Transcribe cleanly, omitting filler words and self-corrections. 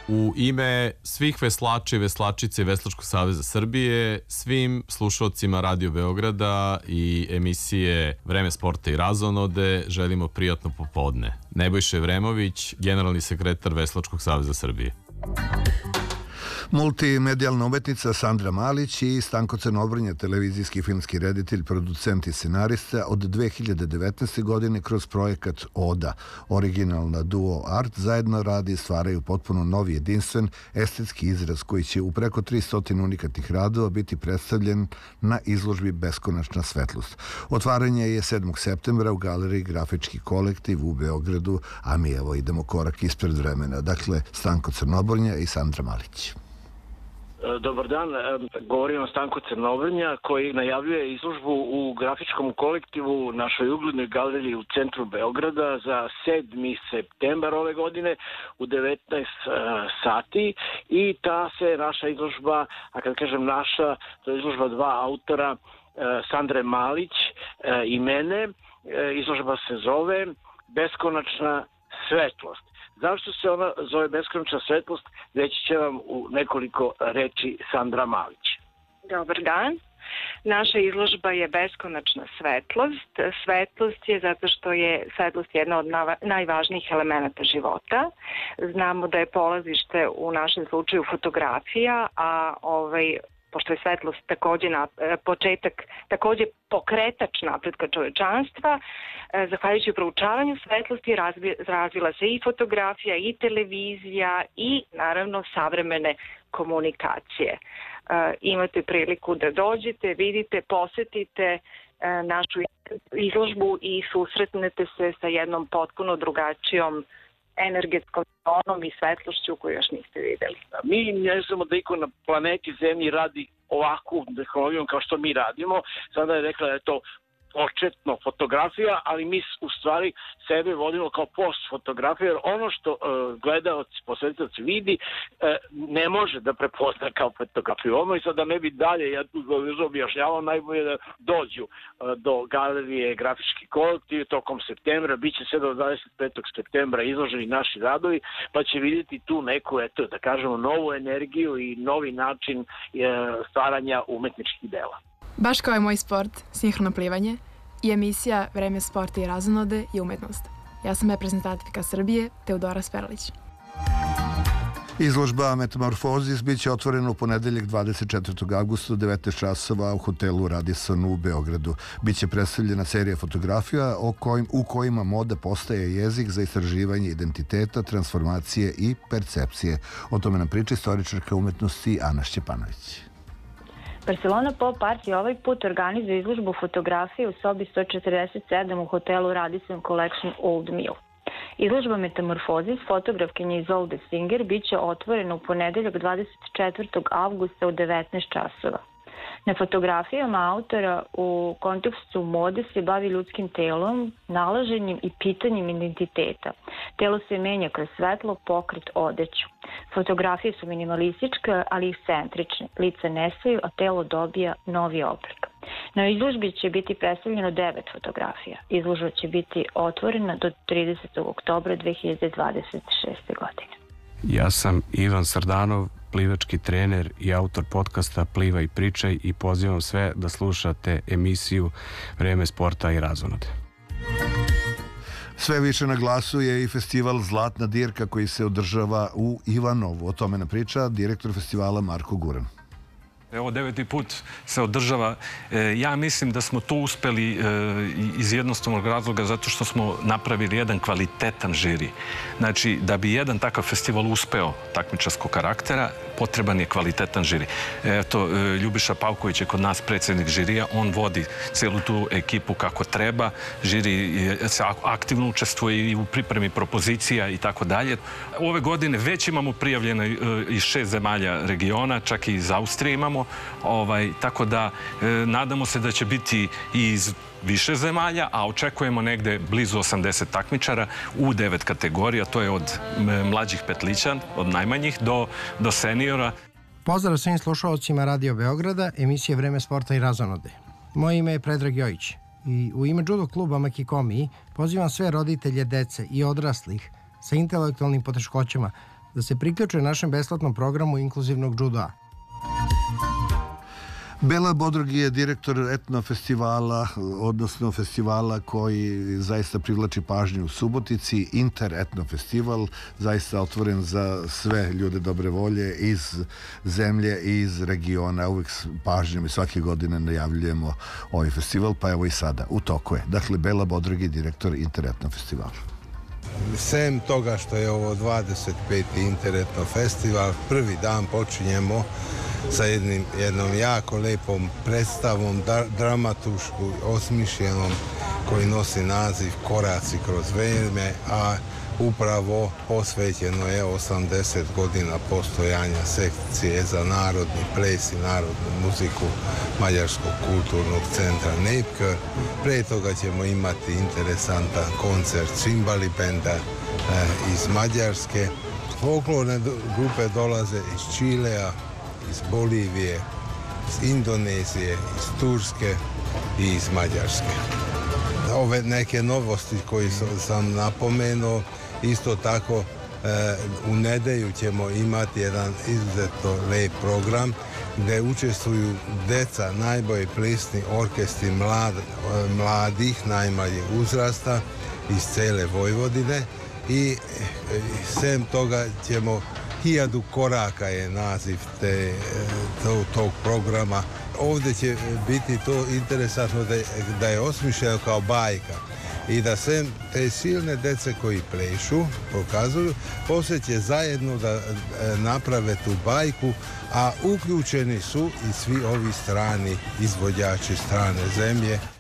U ime svih veslača i veslačice Veslačkog saveza Srbije, svim slušalcima Radio Beograda i emisije Vreme sporta i razonode želimo prijatno popodne. Nebojša Evremović, generalni sekretar Veslačkog saveza Srbije. Multimedijalna umetnica Sandra Malić i Stanko Crnobrnja, televizijski filmski reditelj, producent i scenarista, od 2019. godine kroz projekat ODA, originalna duo art, zajedno radi i stvaraju potpuno novi, jedinstven, estetski izraz koji će u preko 300 unikatnih radova biti predstavljen na izložbi Beskonačna svetlost. Otvaranje je 7. septembra u galeriji Grafički kolektiv u Beogradu, a mi evo idemo korak ispred vremena. Dakle, Stanko Crnobrnja i Sandra Malić. Dobar dan, govorim o Stanku Crnobrnja koji najavljuje izložbu u grafičkom kolektivu našoj uglednoj galeriji u centru Beograda za 7. septembar ove godine u 19 sati i ta se naša izložba, a kad kažem naša, to je izložba dva autora, Sandre Malić i mene. Izložba se zove Beskonačna svetlost. Zašto se ona zove Beskonačna svetlost, reći će vam u nekoliko reči Sandra Malić. Dobar dan. Naša izložba je Beskonačna svetlost. Svetlost je zato što je svetlost jedna od najvažnijih elemenata života. Znamo da je polazište u našem slučaju fotografija, a pošto je svetlost takođe pokretač napretka čovečanstva, zahvaljujući proučavanju svetlosti razvila se i fotografija i televizija i naravno savremene komunikacije. Imate priliku da dođete, vidite, posetite našu izložbu i susretnete se sa jednom potpuno drugačijom energetskom tonom i svetlošću koju još niste videli. Mi ne znamo da iko na planeti Zemlji radi ovakvu tehnologijom kao što mi radimo. Sada je rekla da je to početno fotografija, ali mi u stvari sebe vodimo kao post fotografija, jer ono što gledalac, posetilac vidi ne može da prepozna kao fotografiju. Ono i sada ne bi dalje, ja tu objašnjavam, najbolje da dođu do galerije Grafički kolektiv tokom septembra, bit će sve do 25. septembra izloženi naši radovi, pa će vidjeti tu neku, eto, da kažemo, novu energiju i novi način stvaranja umetničkih dela. Baš kao je moj sport, sinhrono plivanje, i emisija Vreme sporta i razonode je umetnost. Ja sam reprezentativka Srbije, Teodora Sperlić. Izložba Metamorfozis biće otvorena u ponedeljak 24. avgusta u 19 časova u hotelu Radisson u Beogradu. Biće predstavljena serija fotografija u kojima moda postaje jezik za istraživanje identiteta, transformacije i percepcije. O tome nam priča istoričarka umetnosti Ana Šćepanović. Barcelona Pop Art ovaj put organizuje izložbu fotografije u sobi 147 u hotelu Radisson Collection Old Mill. Izložba Metamorfozis fotografkinje Isolde Singer biće otvorena u ponedeljak 24. avgusta u 19 časova. Na fotografijama autora u kontekstu mode se bavi ljudskim telom, nalaženjem i pitanjem identiteta. Telo se menja kroz svetlo, pokret, odeću. Fotografije su minimalističke, ali ekscentrične. Lica nestaju, a telo dobija novi oblik. Na izložbi će biti predstavljeno 9 fotografija. Izložba će biti otvorena do 30. oktobra 2026. godine. Ja sam Ivan Sardanov, plivački trener i autor podcasta Plivaj i pričaj i pozivam sve da slušate emisiju Vreme sporta i razonode. Sve više na glasu je i festival Zlatna dirka koji se održava u Ivanovu. O tome nam priča direktor festivala Marko Guran. Evo 9. put se održava. Ja mislim da smo to uspeli iz jednostavnog razloga zato što smo napravili jedan kvalitetan žiri. Znači, da bi jedan takav festival uspeo takmičarskog karaktera, potreban je kvalitetan žiri. Eto, Ljubiša Pavković je kod nas predsjednik žirija, on vodi celu tu ekipu kako treba. Žiri se aktivno učestvuje i u pripremi propozicija i tako dalje. Ove godine već imamo prijavljeno iz 6 zemalja regiona, čak i iz Austrije imamo. Tako da nadamo se da će biti i iz više zemalja, a očekujemo negde blizu 80 takmičara u 9 kategorija. To je od mlađih petlića, od najmanjih do seniora. Pozdrav svim slušalcima Radio Beograda, emisije Vreme sporta i razonode. Moje ime je Predrag Jojić i u ime judo kluba Makikomi pozivam sve roditelje dece i odraslih sa intelektualnim poteškoćama da se priključe našem besplatnom programu inkluzivnog judoa. Bela Bodrog je direktor etno festivala, odnosno festivala koji zaista privlači pažnju u Subotici, Inter etno festival, zaista otvoren za sve ljude dobre volje iz zemlje i iz regiona. Uvijek s pažnjom i svake godine najavljujemo ovaj festival, pa evo i sada, u toku je. Dakle, Bela Bodrog je direktor Inter etno festivala. Sem toga što je ovo 25. Interetno festival, prvi dan počinjemo sa jednom jako lepom predstavom, dramatušku, osmišljenom, koji nosi naziv Koraci kroz vrijeme, a upravo posvećeno je 80 godina postojanja sekcije za narodni ples i narodnu muziku Mađarskog kulturnog centra Nepkör. Pre toga ćemo imati interesantan koncert cimbali benda iz Mađarske. Folklorne grupe dolaze iz Čilea, iz Bolivije, iz Indonezije, iz Turske i iz Mađarske. Ove neke novosti koje sam napomenuo, isto tako u nedelju ćemo imati jedan izuzetno lep program gdje učestvuju deca, najbolji plesni orkestri mladih, najmlađeg uzrasta iz cele Vojvodine i sem toga ćemo 1000 koraka je naziv tog programa. Ovdje će biti to interesantno da je osmišljeno kao bajka i da sem te silne dece koji plešu, pokazuju, poslije će zajedno da naprave tu bajku, a uključeni su i svi ovi strani izvođači strane zemlje